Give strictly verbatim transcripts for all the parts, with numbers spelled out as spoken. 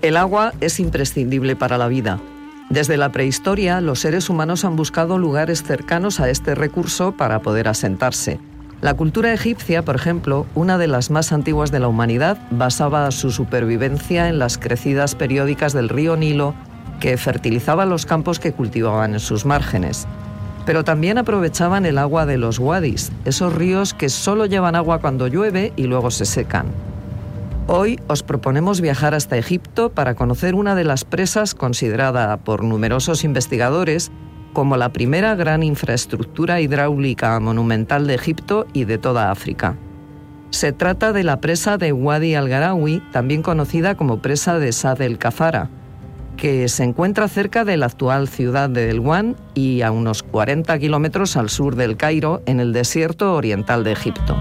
El agua es imprescindible para la vida. Desde la prehistoria, los seres humanos han buscado lugares cercanos a este recurso para poder asentarse. La cultura egipcia, por ejemplo, una de las más antiguas de la humanidad, basaba su supervivencia en las crecidas periódicas del río Nilo, que fertilizaban los campos que cultivaban en sus márgenes. Pero también aprovechaban el agua de los wadis, esos ríos que solo llevan agua cuando llueve y luego se secan. Hoy os proponemos viajar hasta Egipto para conocer una de las presas considerada por numerosos investigadores como la primera gran infraestructura hidráulica monumental de Egipto y de toda África. Se trata de la presa de Wadi al-Garawi, también conocida como presa de Sa'd el-Kafara, que se encuentra cerca de la actual ciudad de Elwan y a unos cuarenta kilómetros al sur del Cairo, en el desierto oriental de Egipto.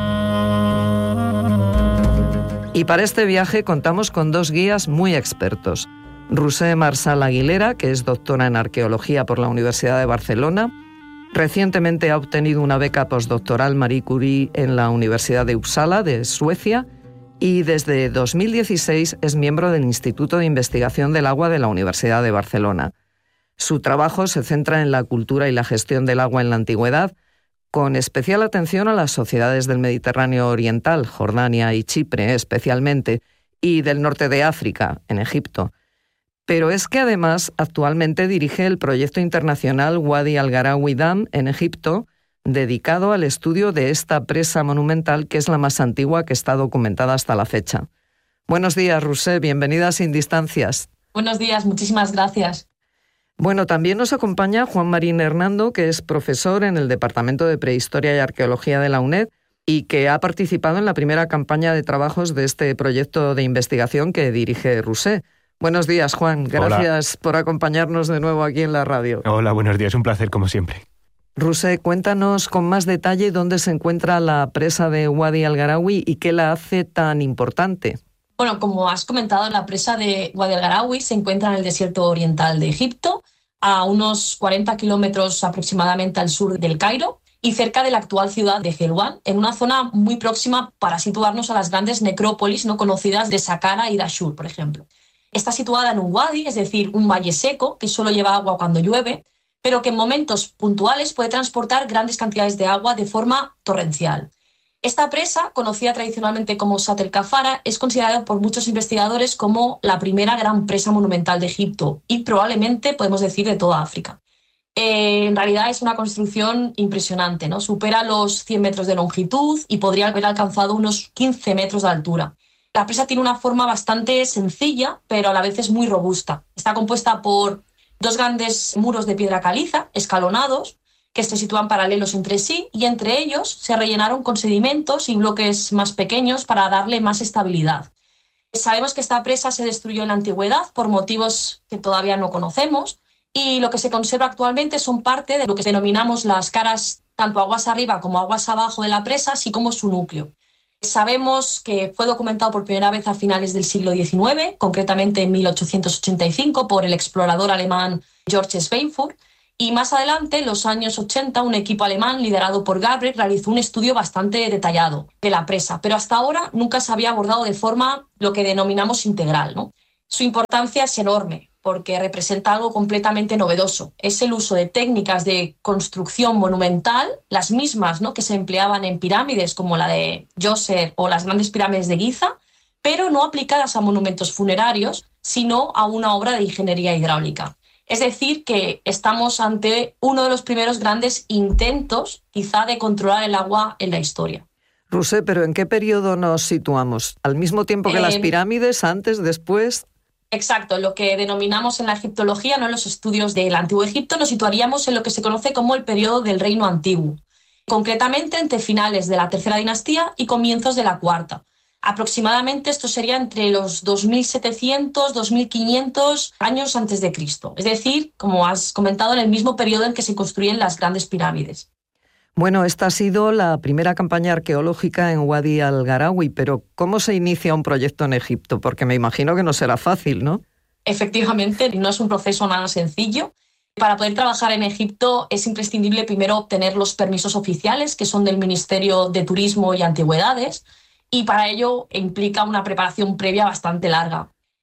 Y para este viaje contamos con dos guías muy expertos. Roser Marsal Aguilera, que es doctora en arqueología por la Universidad de Barcelona. Recientemente ha obtenido una beca postdoctoral Marie Curie en la Universidad de Uppsala, de Suecia, y desde dos mil dieciséis es miembro del Instituto de Investigación del Agua de la Universidad de Barcelona. Su trabajo se centra en la cultura y la gestión del agua en la antigüedad, con especial atención a las sociedades del Mediterráneo oriental, Jordania y Chipre especialmente, y del norte de África, en Egipto. Pero es que además actualmente dirige el proyecto internacional Wadi al-Garawi Dam en Egipto, dedicado al estudio de esta presa monumental que es la más antigua que está documentada hasta la fecha. Buenos días, Roser, bienvenida a Sin Distancias. Buenos días, muchísimas gracias. Bueno, también nos acompaña Juan Marín Hernando, que es profesor en el Departamento de Prehistoria y Arqueología de la UNED y que ha participado en la primera campaña de trabajos de este proyecto de investigación que dirige Roser. Buenos días, Juan. Gracias Hola. por acompañarnos de nuevo aquí en la radio. Hola, buenos días. Un placer, como siempre. Roser, cuéntanos con más detalle dónde se encuentra la presa de Wadi al-Garawi y qué la hace tan importante. Bueno, como has comentado, la presa de Wadi al-Garawi se encuentra en el desierto oriental de Egipto, a unos cuarenta kilómetros aproximadamente al sur del Cairo y cerca de la actual ciudad de Helwan, en una zona muy próxima para situarnos a las grandes necrópolis no conocidas de Saqqara y Dashur, por ejemplo. Está situada en un wadi, es decir, un valle seco que solo lleva agua cuando llueve, pero que en momentos puntuales puede transportar grandes cantidades de agua de forma torrencial. Esta presa, conocida tradicionalmente como Sa'd el-Kafara, es considerada por muchos investigadores como la primera gran presa monumental de Egipto y probablemente, podemos decir, de toda África. Eh, en realidad es una construcción impresionante, ¿no? Supera los cien metros de longitud y podría haber alcanzado unos quince metros de altura. La presa tiene una forma bastante sencilla, pero a la vez es muy robusta. Está compuesta por dos grandes muros de piedra caliza, escalonados, que se sitúan paralelos entre sí, y entre ellos se rellenaron con sedimentos y bloques más pequeños para darle más estabilidad. Sabemos que esta presa se destruyó en la antigüedad por motivos que todavía no conocemos, y lo que se conserva actualmente son parte de lo que denominamos las caras tanto aguas arriba como aguas abajo de la presa, así como su núcleo. Sabemos que fue documentado por primera vez a finales del siglo diecinueve, concretamente en mil ochocientos ochenta y cinco, por el explorador alemán George Schweinfurt, y más adelante, en los años ochenta, un equipo alemán liderado por Gabriel realizó un estudio bastante detallado de la presa, pero hasta ahora nunca se había abordado de forma lo que denominamos integral, ¿no? Su importancia es enorme porque representa algo completamente novedoso. Es el uso de técnicas de construcción monumental, las mismas, ¿no?, que se empleaban en pirámides como la de Djoser o las grandes pirámides de Giza, pero no aplicadas a monumentos funerarios, sino a una obra de ingeniería hidráulica. Es decir, que estamos ante uno de los primeros grandes intentos, quizá, de controlar el agua en la historia. Roser, ¿pero en qué periodo nos situamos? ¿Al mismo tiempo que eh, las pirámides, antes, después? Exacto, lo que denominamos en la egiptología, no en los estudios del Antiguo Egipto, nos situaríamos en lo que se conoce como el periodo del Reino Antiguo, concretamente entre finales de la tercera dinastía y comienzos de la cuarta. Aproximadamente esto sería entre los dos mil setecientos, dos mil quinientos años antes de Cristo. Es decir, como has comentado, en el mismo periodo en que se construyen las grandes pirámides. Bueno, esta ha sido la primera campaña arqueológica en Wadi al-Garawi, pero ¿cómo se inicia un proyecto en Egipto? Porque me imagino que no será fácil, ¿no? Efectivamente, no es un proceso nada sencillo. Para poder trabajar en Egipto es imprescindible primero obtener los permisos oficiales, que son del Ministerio de Turismo y Antigüedades, y para ello implica una preparación previa bastante larga.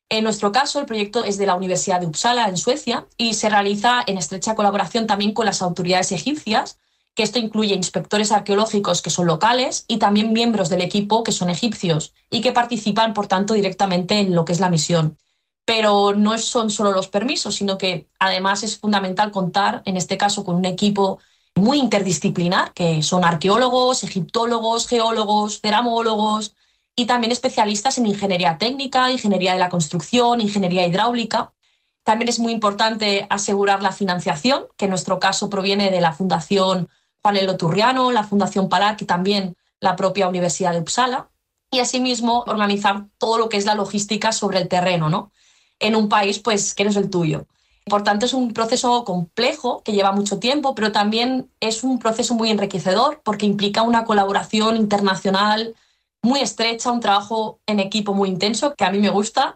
En nuestro caso, el proyecto es de la Universidad de Uppsala, en Suecia, y se realiza en estrecha colaboración también con las autoridades egipcias, que esto incluye inspectores arqueológicos que son locales y también miembros del equipo que son egipcios y que participan, por tanto, directamente en lo que es la misión. Pero no son solo los permisos, sino que además es fundamental contar, en este caso, con un equipo muy interdisciplinar, que son arqueólogos, egiptólogos, geólogos, ceramólogos y también especialistas en ingeniería técnica, ingeniería de la construcción, ingeniería hidráulica. También es muy importante asegurar la financiación, que en nuestro caso proviene de la Fundación Juan Elo Turriano, la Fundación Pallack y también la propia Universidad de Uppsala. Y asimismo organizar todo lo que es la logística sobre el terreno, ¿no? En un país pues, que no es el tuyo. Por tanto, es un proceso complejo que lleva mucho tiempo, pero también es un proceso muy enriquecedor porque implica una colaboración internacional muy estrecha, un trabajo en equipo muy intenso, que a mí me gusta.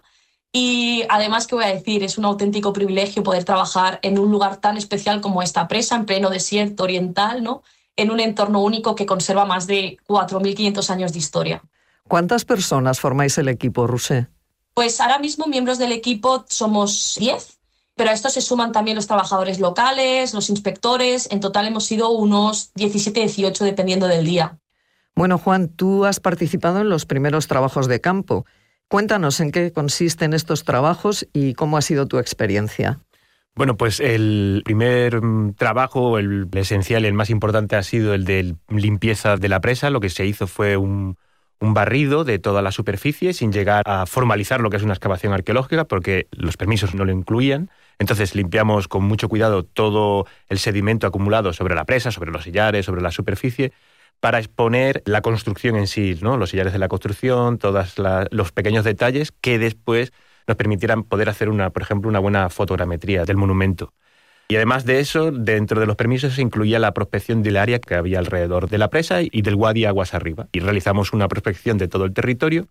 Y además, ¿qué voy a decir? Es un auténtico privilegio poder trabajar en un lugar tan especial como esta presa, en pleno desierto oriental, ¿no? En un entorno único que conserva más de cuatro mil quinientos años de historia. ¿Cuántas personas formáis el equipo, Roser? Pues ahora mismo miembros del equipo somos diez, pero a esto se suman también los trabajadores locales, los inspectores. En total hemos sido unos diecisiete, dieciocho, dependiendo del día. Bueno, Juan, tú has participado en los primeros trabajos de campo. Cuéntanos en qué consisten estos trabajos y cómo ha sido tu experiencia. Bueno, pues el primer trabajo, el esencial y el más importante ha sido el de limpieza de la presa. Lo que se hizo fue un, un barrido de toda la superficie sin llegar a formalizar lo que es una excavación arqueológica porque los permisos no lo incluían. Entonces limpiamos con mucho cuidado todo el sedimento acumulado sobre la presa, sobre los sillares, sobre la superficie, para exponer la construcción en sí, ¿no? Los sillares de la construcción, todos los pequeños detalles que después nos permitieran poder hacer, una, por ejemplo, una buena fotogrametría del monumento. Y además de eso, dentro de los permisos se incluía la prospección del área que había alrededor de la presa y del wadi aguas arriba. Y realizamos una prospección de todo el territorio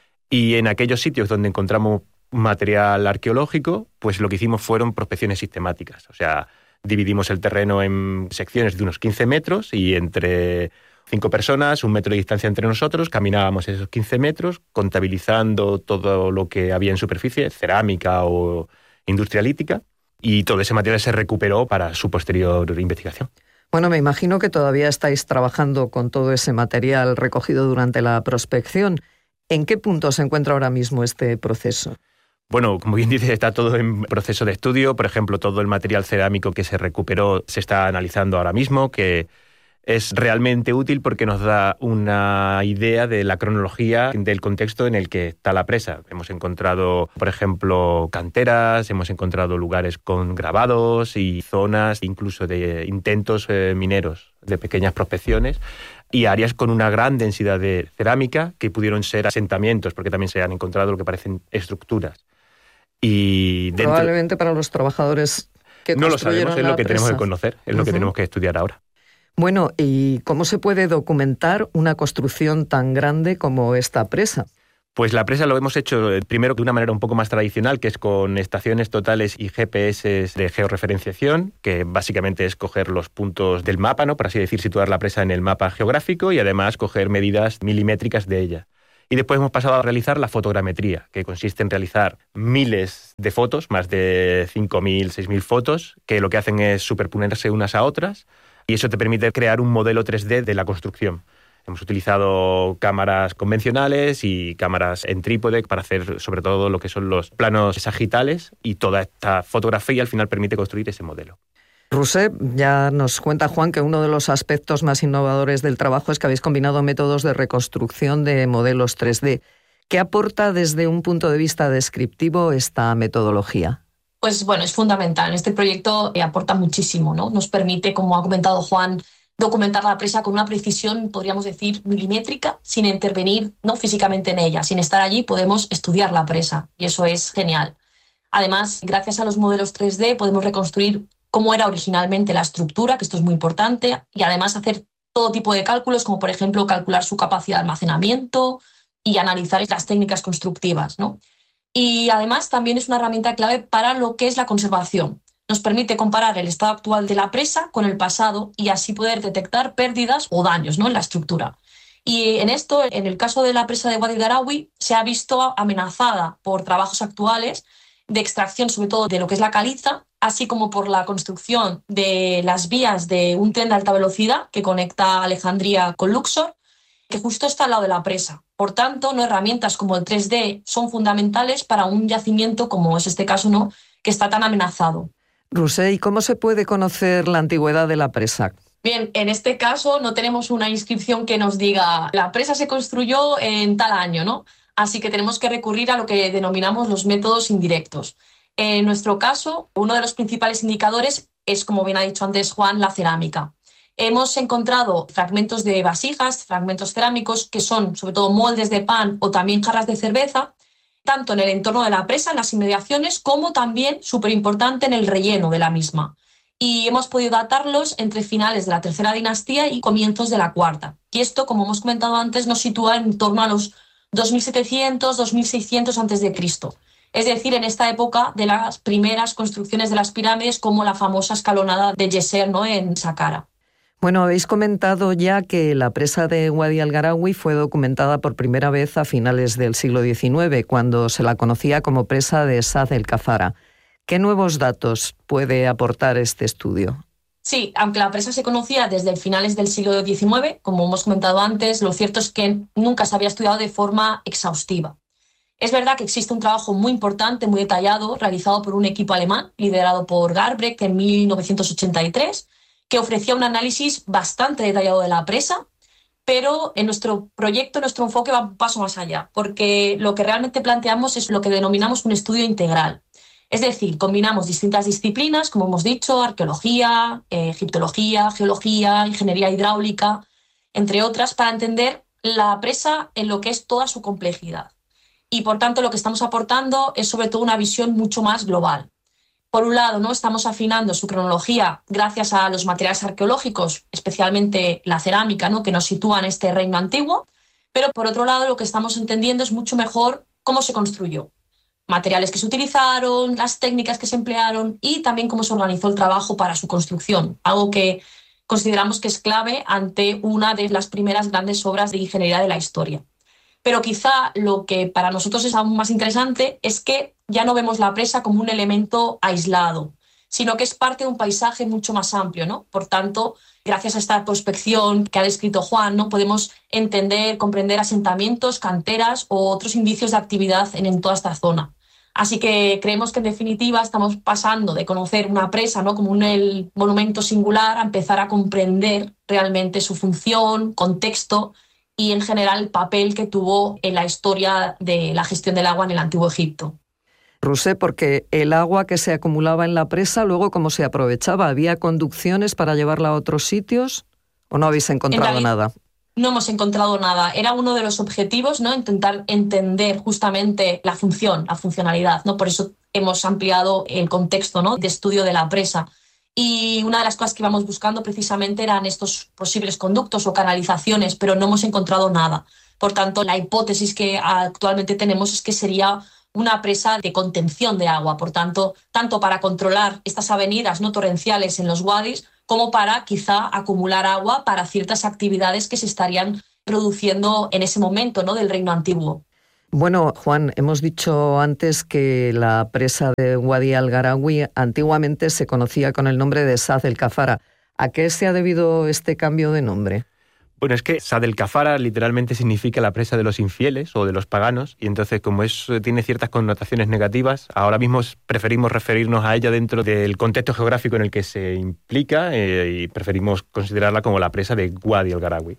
y en aquellos sitios donde encontramos material arqueológico, pues lo que hicimos fueron prospecciones sistemáticas. O sea, dividimos el terreno en secciones de unos quince metros y entre cinco personas, un metro de distancia entre nosotros, caminábamos esos quince metros, contabilizando todo lo que había en superficie, cerámica o industria lítica, y todo ese material se recuperó para su posterior investigación. Bueno, me imagino que todavía estáis trabajando con todo ese material recogido durante la prospección. ¿En qué punto se encuentra ahora mismo este proceso? Bueno, como bien dice, está todo en proceso de estudio. Por ejemplo, todo el material cerámico que se recuperó se está analizando ahora mismo, que es realmente útil porque nos da una idea de la cronología del contexto en el que está la presa. Hemos encontrado, por ejemplo, canteras, hemos encontrado lugares con grabados y zonas incluso de intentos eh, mineros, de pequeñas prospecciones, y áreas con una gran densidad de cerámica que pudieron ser asentamientos, porque también se han encontrado lo que parecen estructuras. Y dentro... Probablemente para los trabajadores que no lo sabemos, es lo que presa. tenemos que conocer, es uh-huh. lo que tenemos que estudiar ahora. Bueno, ¿y cómo se puede documentar una construcción tan grande como esta presa? Pues la presa lo hemos hecho primero de una manera un poco más tradicional, que es con estaciones totales y G P S de georreferenciación, que básicamente es coger los puntos del mapa, ¿no? Por así decir, situar la presa en el mapa geográfico y además coger medidas milimétricas de ella. Y después hemos pasado a realizar la fotogrametría, que consiste en realizar miles de fotos, más de cinco mil, seis mil fotos, que lo que hacen es superponerse unas a otras, y eso te permite crear un modelo tres D de la construcción. Hemos utilizado cámaras convencionales y cámaras en trípode para hacer sobre todo lo que son los planos sagitales, y toda esta fotografía al final permite construir ese modelo. Roser, ya nos cuenta Juan que uno de los aspectos más innovadores del trabajo es que habéis combinado métodos de reconstrucción de modelos tres D. ¿Qué aporta desde un punto de vista descriptivo esta metodología? Pues bueno, es fundamental. Este proyecto eh, aporta muchísimo, ¿no? Nos permite, como ha comentado Juan, documentar la presa con una precisión, podríamos decir, milimétrica, sin intervenir no físicamente en ella. Sin estar allí podemos estudiar la presa y eso es genial. Además, gracias a los modelos tres D podemos reconstruir cómo era originalmente la estructura, que esto es muy importante, y además hacer todo tipo de cálculos, como por ejemplo calcular su capacidad de almacenamiento y analizar las técnicas constructivas, ¿no? Y además también es una herramienta clave para lo que es la conservación. Nos permite comparar el estado actual de la presa con el pasado y así poder detectar pérdidas o daños, ¿no?, en la estructura. Y en esto, en el caso de la presa de Wadi el Garawi, se ha visto amenazada por trabajos actuales de extracción, sobre todo de lo que es la caliza, así como por la construcción de las vías de un tren de alta velocidad que conecta Alejandría con Luxor, que justo está al lado de la presa. Por tanto, ¿no? herramientas como el tres D son fundamentales para un yacimiento como es este caso, ¿no? que está tan amenazado. Roser, ¿y cómo se puede conocer la antigüedad de la presa? Bien, en este caso no tenemos una inscripción que nos diga la presa se construyó en tal año, ¿no? Así que tenemos que recurrir a lo que denominamos los métodos indirectos. En nuestro caso, uno de los principales indicadores es, como bien ha dicho antes Juan, la cerámica. Hemos encontrado fragmentos de vasijas, fragmentos cerámicos, que son sobre todo moldes de pan o también jarras de cerveza, tanto en el entorno de la presa, en las inmediaciones, como también, súper importante, en el relleno de la misma. Y hemos podido datarlos entre finales de la tercera dinastía y comienzos de la cuarta. Y esto, como hemos comentado antes, nos sitúa en torno a los dos mil setecientos, dos mil seiscientos antes de Cristo. Es decir, en esta época de las primeras construcciones de las pirámides, como la famosa escalonada de Djeser, ¿no? en Saqqara. Bueno, habéis comentado ya que la presa de Wadi el Garawi fue documentada por primera vez a finales del siglo diecinueve, cuando se la conocía como presa de Saad el-Kafara. ¿Qué nuevos datos puede aportar este estudio? Sí, aunque la presa se conocía desde finales del siglo diecinueve, como hemos comentado antes, lo cierto es que nunca se había estudiado de forma exhaustiva. Es verdad que existe un trabajo muy importante, muy detallado, realizado por un equipo alemán, liderado por Garbrecht en mil novecientos ochenta y tres, que ofrecía un análisis bastante detallado de la presa, pero en nuestro proyecto, nuestro enfoque va un paso más allá, porque lo que realmente planteamos es lo que denominamos un estudio integral. Es decir, combinamos distintas disciplinas, como hemos dicho, arqueología, eh, egiptología, geología, ingeniería hidráulica, entre otras, para entender la presa en lo que es toda su complejidad. Y, por tanto, lo que estamos aportando es sobre todo una visión mucho más global. Por un lado, ¿no? estamos afinando su cronología gracias a los materiales arqueológicos, especialmente la cerámica, ¿no? que nos sitúa en este reino antiguo, pero por otro lado lo que estamos entendiendo es mucho mejor cómo se construyó. Materiales que se utilizaron, las técnicas que se emplearon y también cómo se organizó el trabajo para su construcción, algo que consideramos que es clave ante una de las primeras grandes obras de ingeniería de la historia. Pero quizá lo que para nosotros es aún más interesante es que ya no vemos la presa como un elemento aislado, sino que es parte de un paisaje mucho más amplio, ¿no? Por tanto, gracias a esta prospección que ha descrito Juan, ¿no? podemos entender, comprender asentamientos, canteras o otros indicios de actividad en, en toda esta zona. Así que creemos que en definitiva estamos pasando de conocer una presa, ¿no? como un el monumento singular a empezar a comprender realmente su función, contexto y en general el papel que tuvo en la historia de la gestión del agua en el Antiguo Egipto. Roser, porque el agua que se acumulaba en la presa, luego ¿cómo se aprovechaba? ¿Había conducciones para llevarla a otros sitios o no habéis encontrado nada? No hemos encontrado nada. Era uno de los objetivos, ¿no? Intentar entender justamente la función, la funcionalidad, ¿no? Por eso hemos ampliado el contexto, ¿no? de estudio de la presa. Y una de las cosas que íbamos buscando precisamente eran estos posibles conductos o canalizaciones, pero no hemos encontrado nada. Por tanto, la hipótesis que actualmente tenemos es que sería una presa de contención de agua, por tanto, tanto para controlar estas avenidas no torrenciales en los wadis, como para quizá acumular agua para ciertas actividades que se estarían produciendo en ese momento, ¿no? del Reino Antiguo. Bueno, Juan, hemos dicho antes que la presa de Wadi el Garawi antiguamente se conocía con el nombre de Saad el-Kafara. ¿A qué se ha debido este cambio de nombre? Bueno, es que Saad el-Kafara literalmente significa la presa de los infieles o de los paganos, y entonces como eso tiene ciertas connotaciones negativas, ahora mismo preferimos referirnos a ella dentro del contexto geográfico en el que se implica eh, y preferimos considerarla como la presa de Wadi el Garawi.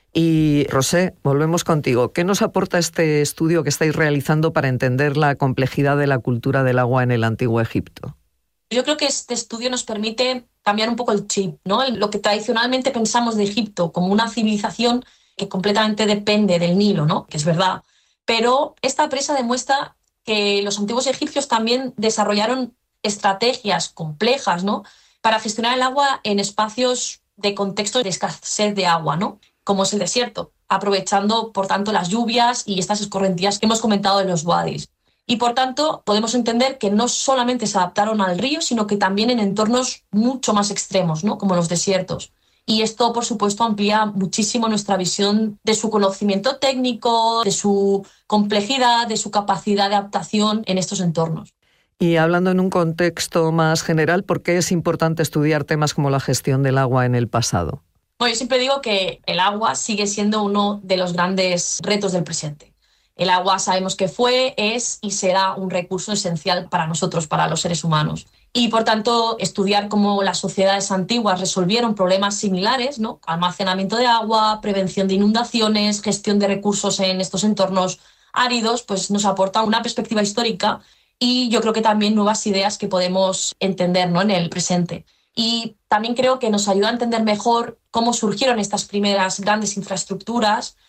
Y Roser, volvemos contigo. ¿Qué nos aporta este estudio que estáis realizando para entender la complejidad de la cultura del agua en el Antiguo Egipto? Yo creo que este estudio nos permite cambiar un poco el chip, ¿no? Lo que tradicionalmente pensamos de Egipto como una civilización que completamente depende del Nilo, ¿no? Que es verdad. Pero esta presa demuestra que los antiguos egipcios también desarrollaron estrategias complejas, ¿no? para gestionar el agua en espacios de contexto de escasez de agua, ¿no? como es el desierto, aprovechando, por tanto, las lluvias y estas escorrentías que hemos comentado de los wadis. Y, por tanto, podemos entender que no solamente se adaptaron al río, sino que también en entornos mucho más extremos, ¿no? como los desiertos. Y esto, por supuesto, amplía muchísimo nuestra visión de su conocimiento técnico, de su complejidad, de su capacidad de adaptación en estos entornos. Y hablando en un contexto más general, ¿por qué es importante estudiar temas como la gestión del agua en el pasado? Bueno, yo siempre digo que el agua sigue siendo uno de los grandes retos del presente. El agua sabemos que fue, es y será un recurso esencial para nosotros, para los seres humanos. Y, por tanto, estudiar cómo las sociedades antiguas resolvieron problemas similares, ¿no? Almacenamiento de agua, prevención de inundaciones, gestión de recursos en estos entornos áridos, pues nos aporta una perspectiva histórica y yo creo que también nuevas ideas que podemos entender, ¿no?, en el presente. Y también creo que nos ayuda a entender mejor cómo surgieron estas primeras grandes infraestructuras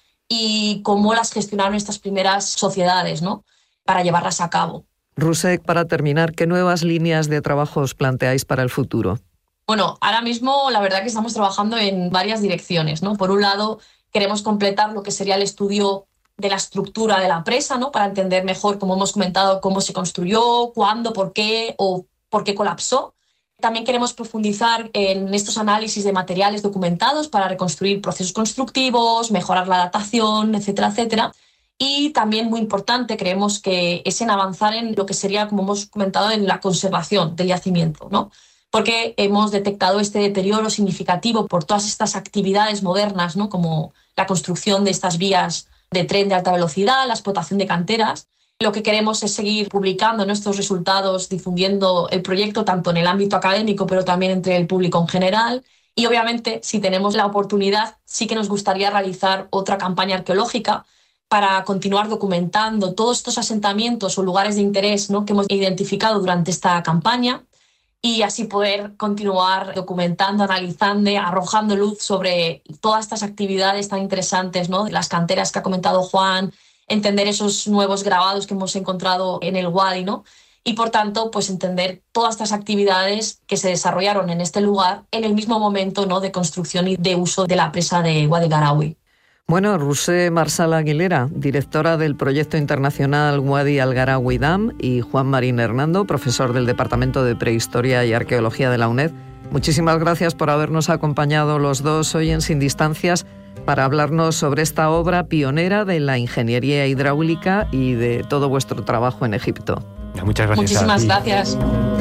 y cómo las gestionaron estas primeras sociedades, ¿no?, para llevarlas a cabo. Rousek, para terminar, ¿qué nuevas líneas de trabajo os planteáis para el futuro? Bueno, ahora mismo la verdad que estamos trabajando en varias direcciones, ¿no? Por un lado, queremos completar lo que sería el estudio de la estructura de la presa, ¿no?, para entender mejor, como hemos comentado, cómo se construyó, cuándo, por qué o por qué colapsó. También queremos profundizar en estos análisis de materiales documentados para reconstruir procesos constructivos, mejorar la datación, etcétera, etcétera. Y también, muy importante, creemos que es en avanzar en lo que sería, como hemos comentado, en la conservación del yacimiento, ¿no? Porque hemos detectado este deterioro significativo por todas estas actividades modernas, ¿no?, como la construcción de estas vías de tren de alta velocidad, la explotación de canteras. Lo que queremos es seguir publicando nuestros resultados, difundiendo el proyecto tanto en el ámbito académico, pero también entre el público en general. Y obviamente, si tenemos la oportunidad, sí que nos gustaría realizar otra campaña arqueológica para continuar documentando todos estos asentamientos o lugares de interés, ¿no?, que hemos identificado durante esta campaña y así poder continuar documentando, analizando, arrojando luz sobre todas estas actividades tan interesantes, ¿no?, las canteras que ha comentado Juan, entender esos nuevos grabados que hemos encontrado en el Wadi, ¿no? Y, por tanto, pues entender todas estas actividades que se desarrollaron en este lugar en el mismo momento, ¿no?, de construcción y de uso de la presa de Wadi el Garawi. Bueno, Rousek Marsal Aguilera, directora del proyecto internacional Wadi al Garawi Dam, y Juan Marín Hernando, profesor del Departamento de Prehistoria y Arqueología de la UNED. Muchísimas gracias por habernos acompañado los dos hoy en Sin Distancias para hablarnos sobre esta obra pionera de la ingeniería hidráulica y de todo vuestro trabajo en Egipto. Muchas gracias. Muchísimas gracias.